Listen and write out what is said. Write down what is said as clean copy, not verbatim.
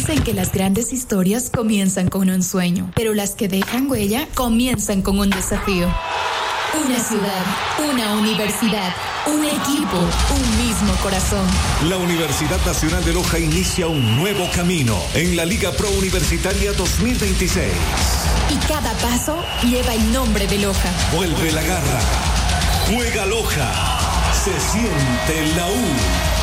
Dicen que las grandes historias comienzan con un sueño, pero las que dejan huella comienzan con un desafío. Una ciudad, una universidad, un equipo, un mismo corazón. La Universidad Nacional de Loja inicia un nuevo camino en la Liga Pro Universitaria 2026. Y cada paso lleva el nombre de Loja. Vuelve la garra. Juega Loja. Se siente la U.